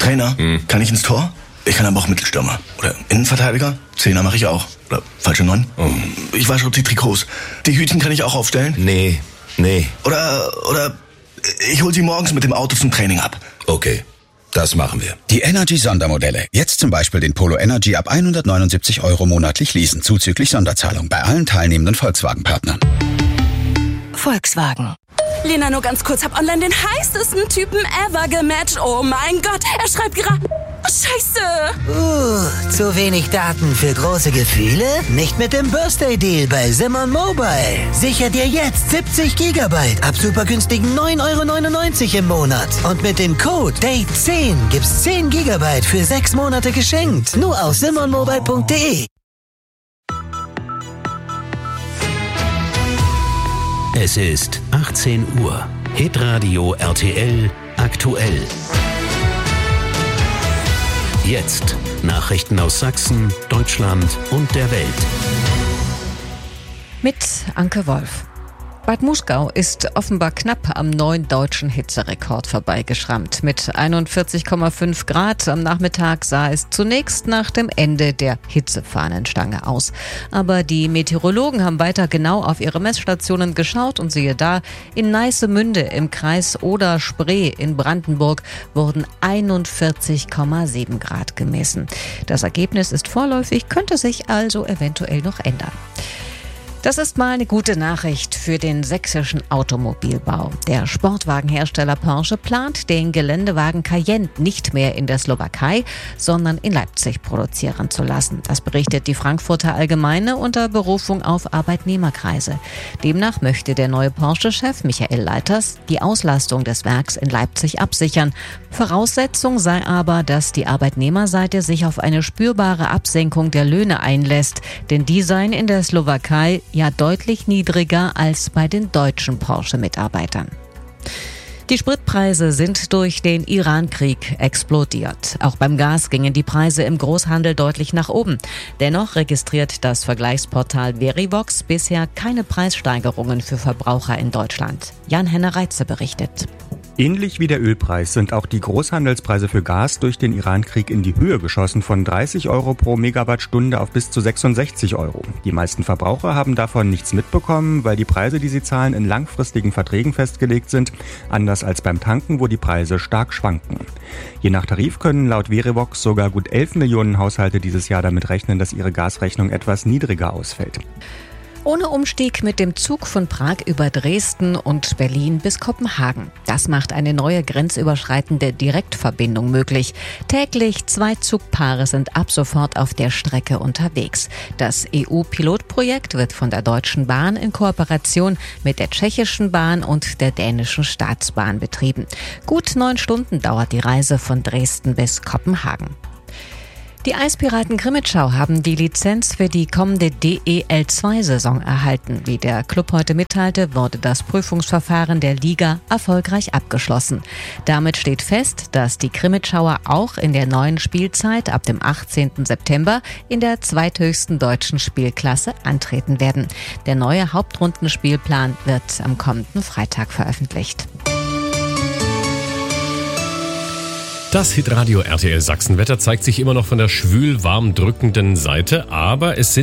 Trainer? Kann ich ins Tor? Ich kann aber auch Mittelstürmer. Oder Innenverteidiger? Zehner mache ich auch. Oder falsche 9? Ich wasche die Trikots. Die Hütchen kann ich auch aufstellen? Nee. Oder ich hol sie morgens mit dem Auto zum Training ab. Okay, das machen wir. Die Energy-Sondermodelle. Jetzt zum Beispiel den Polo Energy ab 179 € monatlich leasen, zuzüglich Sonderzahlung bei allen teilnehmenden Volkswagen-Partnern. Volkswagen. Lena, nur ganz kurz, hab online den heißesten Typen ever gematcht. Oh mein Gott, er schreibt gerade... Scheiße! Zu wenig Daten für große Gefühle? Nicht mit dem Birthday-Deal bei Simon Mobile. Sicher dir jetzt 70 GB ab super günstigen 9,99 € im Monat. Und mit dem Code DATE10 gibt's 10 GB für 6 Monate geschenkt. Nur auf simonmobile.de. Es ist 18 Uhr. Hitradio RTL aktuell. Jetzt Nachrichten aus Sachsen, Deutschland und der Welt. Mit Anke Wolf. Bad Muskau ist offenbar knapp am neuen deutschen Hitzerekord vorbeigeschrammt. Mit 41,5 Grad am Nachmittag sah es zunächst nach dem Ende der Hitzefahnenstange aus. Aber die Meteorologen haben weiter genau auf ihre Messstationen geschaut und siehe da, in Neissemünde im Kreis Oder-Spree in Brandenburg wurden 41,7 Grad gemessen. Das Ergebnis ist vorläufig, könnte sich also eventuell noch ändern. Das ist mal eine gute Nachricht für den sächsischen Automobilbau. Der Sportwagenhersteller Porsche plant, den Geländewagen Cayenne nicht mehr in der Slowakei, sondern in Leipzig produzieren zu lassen. Das berichtet die Frankfurter Allgemeine unter Berufung auf Arbeitnehmerkreise. Demnach möchte der neue Porsche-Chef Michael Leiters die Auslastung des Werks in Leipzig absichern. Voraussetzung sei aber, dass die Arbeitnehmerseite sich auf eine spürbare Absenkung der Löhne einlässt, denn die seien in der Slowakei ja deutlich niedriger als bei den deutschen Porsche-Mitarbeitern. Die Spritpreise sind durch den Iran-Krieg explodiert. Auch beim Gas gingen die Preise im Großhandel deutlich nach oben. Dennoch registriert das Vergleichsportal Verivox bisher keine Preissteigerungen für Verbraucher in Deutschland. Jan-Henner Reitze berichtet. Ähnlich wie der Ölpreis sind auch die Großhandelspreise für Gas durch den Iran-Krieg in die Höhe geschossen, von 30 € pro Megawattstunde auf bis zu 66 €. Die meisten Verbraucher haben davon nichts mitbekommen, weil die Preise, die sie zahlen, in langfristigen Verträgen festgelegt sind, anders als beim Tanken, wo die Preise stark schwanken. Je nach Tarif können laut Verivox sogar gut 11 Millionen Haushalte dieses Jahr damit rechnen, dass ihre Gasrechnung etwas niedriger ausfällt. Ohne Umstieg mit dem Zug von Prag über Dresden und Berlin bis Kopenhagen. Das macht eine neue grenzüberschreitende Direktverbindung möglich. Täglich 2 Zugpaare sind ab sofort auf der Strecke unterwegs. Das EU-Pilotprojekt wird von der Deutschen Bahn in Kooperation mit der Tschechischen Bahn und der Dänischen Staatsbahn betrieben. Gut 9 Stunden dauert die Reise von Dresden bis Kopenhagen. Die Eispiraten Krimitschau haben die Lizenz für die kommende DEL2-Saison erhalten. Wie der Club heute mitteilte, wurde das Prüfungsverfahren der Liga erfolgreich abgeschlossen. Damit steht fest, dass die Krimitschauer auch in der neuen Spielzeit ab dem 18. September in der zweithöchsten deutschen Spielklasse antreten werden. Der neue Hauptrundenspielplan wird am kommenden Freitag veröffentlicht. Das Hitradio RTL Sachsen-Wetter zeigt sich immer noch von der schwül warm drückenden Seite, aber es sind